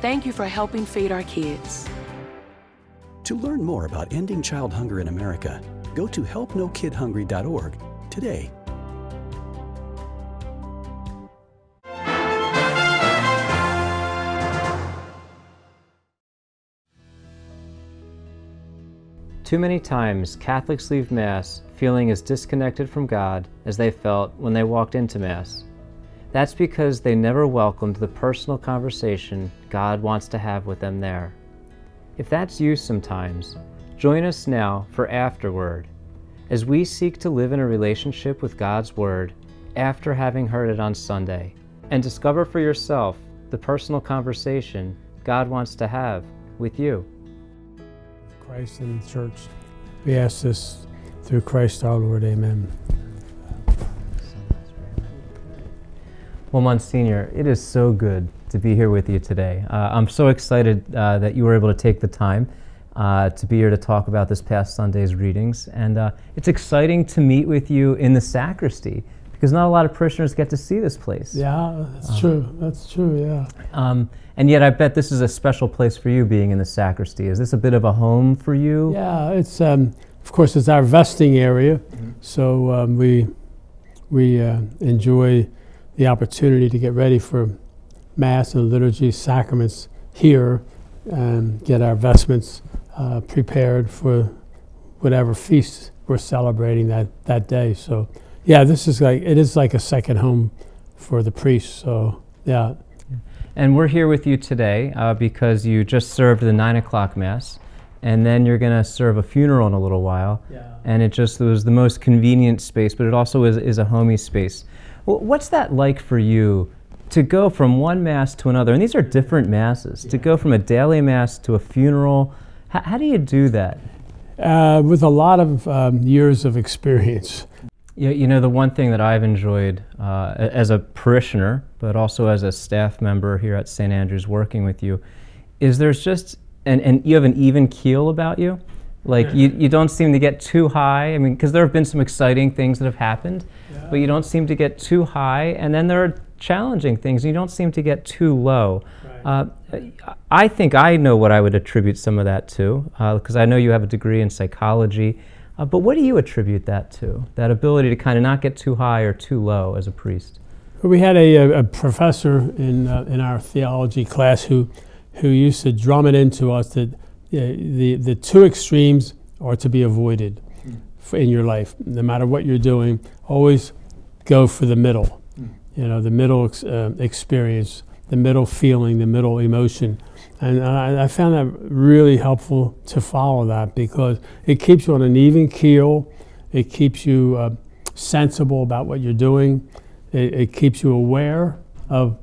Thank you for helping feed our kids. To learn more about ending child hunger in America, go to helpnokidhungry.org today. Too many times, Catholics leave Mass feeling as disconnected from God as they felt when they walked into Mass. That's because they never welcomed the personal conversation God wants to have with them there. If that's you sometimes, join us now for Afterword, as we seek to live in a relationship with God's Word after having heard it on Sunday, and discover for yourself the personal conversation God wants to have with you. Christ and the Church. We ask this through Christ our Lord. Amen. Well, Monsignor, it is so good to be here with you today. I'm so excited that you were able to take the time to be here to talk about this past Sunday's readings. And it's exciting to meet with you in the sacristy, because not a lot of parishioners get to see this place. Yeah, that's true. That's true, yeah. And yet I bet this is a special place for you, being in the sacristy. Is this a bit of a home for you? Yeah, it's of course it's our vesting area, so we enjoy the opportunity to get ready for Mass and liturgy, sacraments here, and get our vestments prepared for whatever feast we're celebrating that day. So yeah, it is like a second home for the priest. So yeah. And we're here with you today because you just served the 9 o'clock Mass, and then you're going to serve a funeral in a little while. Yeah. And it was the most convenient space, but it also is a homey space. Well, what's that like for you to go from one Mass to another? And these are different Masses. To go from a daily Mass to a funeral, how do you do that? With a lot of years of experience. Yeah, you know, the one thing that I've enjoyed as a parishioner, but also as a staff member here at St. Andrew's working with you, is there's just, and you have an even keel about you. Like, you don't seem to get too high. I mean, because there have been some exciting things that have happened, but you don't seem to get too high. And then there are challenging things, and you don't seem to get too low. Right. I think I know what I would attribute some of that to, because I know you have a degree in psychology. But what do you attribute that to, that ability to kind of not get too high or too low as a priest? We had a professor in our theology class who used to drum it into us that the two extremes are to be avoided in your life. No matter what you're doing, always go for the middle. You know, the middle experience, the middle feeling, the middle emotion. And I found that really helpful to follow that, because it keeps you on an even keel. It keeps you sensible about what you're doing. It keeps you aware of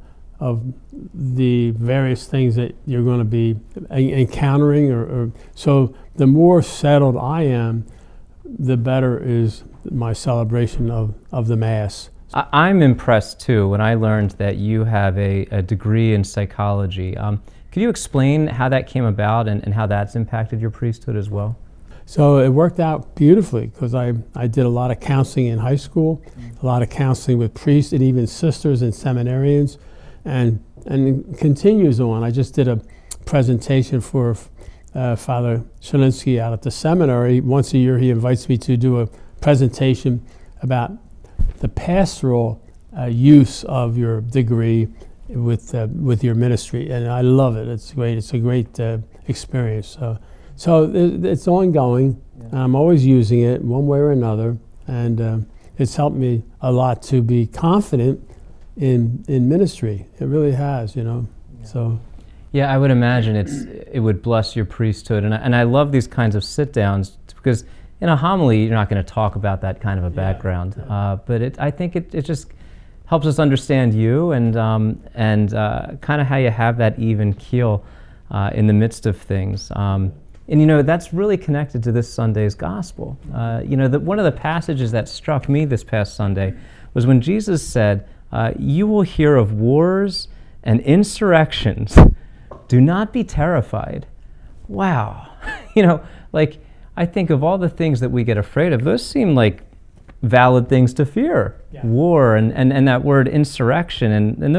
the various things that you're going to be encountering. So the more settled I am, the better is my celebration of the Mass. I'm impressed too when I learned that you have a degree in psychology. Could you explain how that came about and how that's impacted your priesthood as well? So it worked out beautifully, because I did a lot of counseling in high school, a lot of counseling with priests and even sisters and seminarians, and it continues on. I just did a presentation for Father Shalinsky out at the seminary. Once a year he invites me to do a presentation about the pastoral use of your degree with your ministry, and I love it. It's great. It's a great experience. So it's ongoing. Yeah. I'm always using it one way or another, and it's helped me a lot to be confident in ministry. It really has, you know. Yeah. So. Yeah, I would imagine it would bless your priesthood, and I love these kinds of sit downs, because in a homily you're not going to talk about that kind of a background, but I think it just helps us understand you and kind of how you have that even keel in the midst of things. And you know, that's really connected to this Sunday's gospel. You know, one of the passages that struck me this past Sunday was when Jesus said, "You will hear of wars and insurrections. Do not be terrified." Wow. You know, like, I think of all the things that we get afraid of, those seem like valid things to fear. Yeah. War and that word insurrection, and